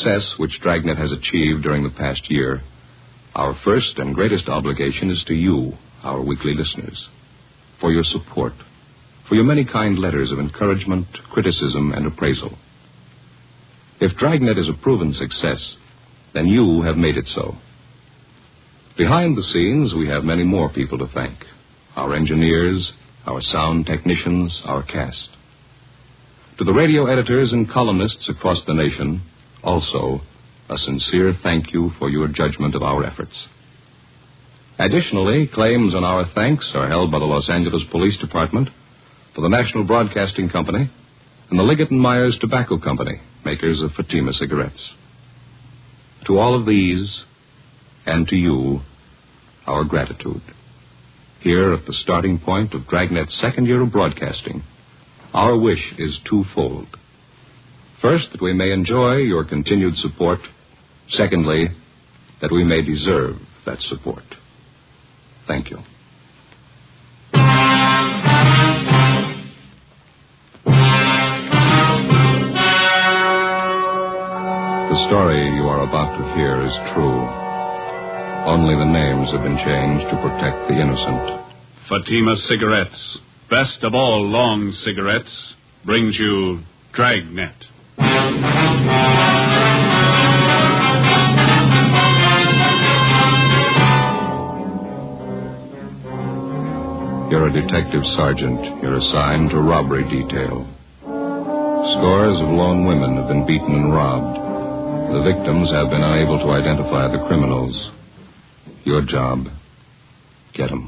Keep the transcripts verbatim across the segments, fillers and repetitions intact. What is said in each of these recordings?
success which Dragnet has achieved during the past year, our first and greatest obligation is to you, our weekly listeners, for your support, for your many kind letters of encouragement, criticism, and appraisal. If Dragnet is a proven success, then you have made it so. Behind the scenes, we have many more people to thank. Our engineers, our sound technicians, our cast. To the radio editors and columnists across the nation, also, a sincere thank you for your judgment of our efforts. Additionally, claims on our thanks are held by the Los Angeles Police Department, for the National Broadcasting Company, and the Liggett and Myers Tobacco Company, makers of Fatima cigarettes. To all of these, and to you, our gratitude. Here at the starting point of Dragnet's second year of broadcasting, our wish is twofold. First, that we may enjoy your continued support. Secondly, that we may deserve that support. Thank you. The story you are about to hear is true. Only the names have been changed to protect the innocent. Fatima Cigarettes, best of all long cigarettes, brings you Dragnet. You're a detective sergeant. You're assigned to robbery detail. Scores of lone women have been beaten and robbed. The victims have been unable to identify the criminals. Your job, get them.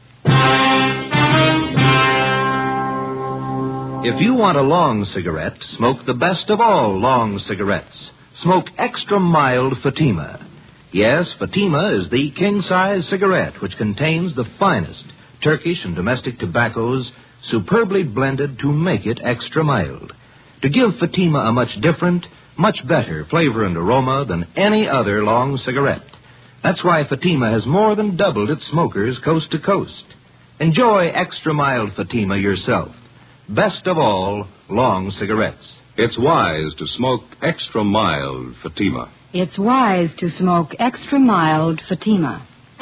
If you want a long cigarette, smoke the best of all long cigarettes. Smoke extra mild Fatima. Yes, Fatima is the king-size cigarette which contains the finest Turkish and domestic tobaccos superbly blended to make it extra mild. To give Fatima a much different, much better flavor and aroma than any other long cigarette. That's why Fatima has more than doubled its smokers coast to coast. Enjoy extra mild Fatima yourself. Best of all, long cigarettes. It's wise to smoke extra mild Fatima. It's wise to smoke extra mild Fatima.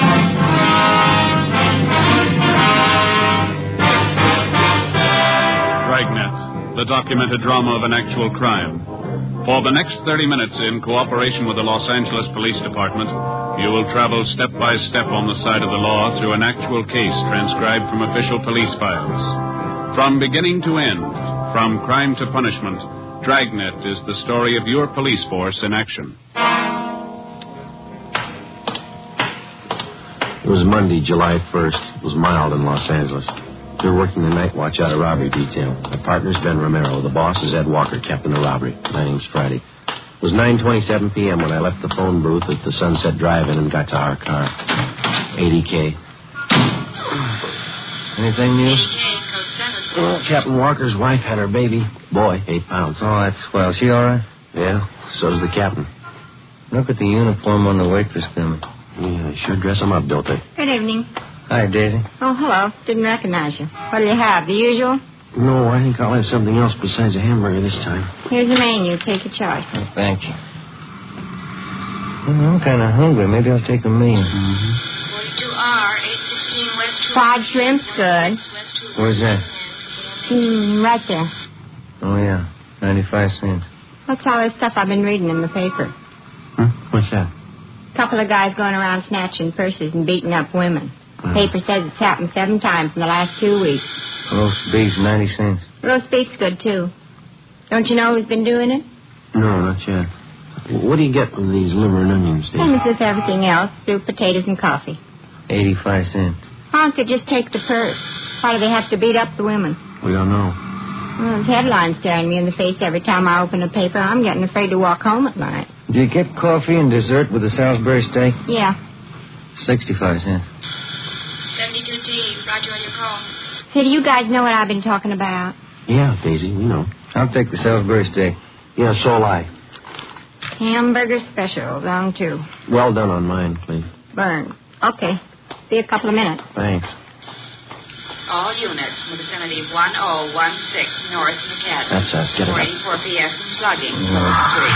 Dragnet, the documented drama of an actual crime. For the next thirty minutes, in cooperation with the Los Angeles Police Department, you will travel step by step on the side of the law through an actual case transcribed from official police files. From beginning to end, from crime to punishment, Dragnet is the story of your police force in action. It was Monday, July first. It was mild in Los Angeles. We were working the night watch out of robbery detail. My partner's Ben Romero. The boss is Ed Walker, captain of robbery. My name's Friday. It was nine twenty-seven p.m. when I left the phone booth at the Sunset Drive-In and got to our car. eighty K. Anything new? Well, Captain Walker's wife had her baby. Boy, eight pounds. Oh, that's swell. She all right? Yeah, so's the captain. Look at the uniform on the waitress them. Yeah, they sure dress them up, don't they? Good evening. Hi, Daisy. Oh, hello. Didn't recognize you. What do you have? The usual? No, I think I'll have something else besides a hamburger this time. Here's the menu. Take your choice. Oh, thank you. Well, I'm kind of hungry. Maybe I'll take a meal. Mm-hmm. forty-two R, eight sixteen West... Fried shrimp's good. Where's that? Mm, right there. Oh, yeah. ninety-five cents. What's all this stuff I've been reading in the paper? Huh? What's that? A couple of guys going around snatching purses and beating up women. Uh, Paper says it's happened seven times in the last two weeks. Roast beef, ninety cents. Roast beef's good, too. Don't you know who's been doing it? No, not yet. What do you get with these liver and onions, Dave? Same as with everything else. Soup, potatoes, and coffee. eighty-five cents. Why don't they just take the purse? Why do they have to beat up the women? We don't know. Well, there's headlines staring me in the face every time I open a paper. I'm getting afraid to walk home at night. Do you get coffee and dessert with the Salisbury steak? Yeah. sixty-five cents. seventy-two T, Roger on your call. Say, do you guys know what I've been talking about? Yeah, Daisy, we know. I'll take the Salisbury steak. Yeah, so'll I. Hamburger special, long two. Well done on mine, please. Burn. Okay. See you in a couple of minutes. Thanks. All units in the vicinity of one oh one six North McAdams. That's us. Get it up. four eighty-four P S slugging. No. Three.